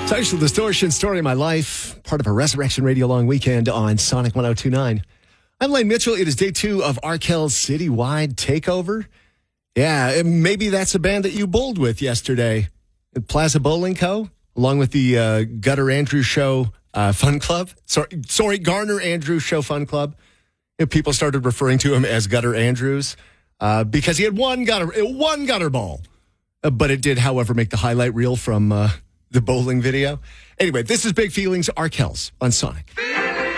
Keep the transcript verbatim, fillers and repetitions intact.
Social Distortion, Story of My Life, part of a Resurrection Radio Long Weekend on Sonic one oh two point nine. I'm Lane Mitchell. It is day two of Arkells Citywide Takeover. Yeah, maybe that's a band that you bowled with yesterday at Plaza Bowling Co., along with the uh, Gutter Andrews Show uh, Fun Club. Sorry, sorry, Garner Andrews Show Fun Club. You know, people started referring to him as Gutter Andrews uh, because he had one gutter, one gutter ball. Uh, but it did, however, make the highlight reel from... Uh, the bowling video. Anyway, this is Big Feelings, Arkells on Sonic.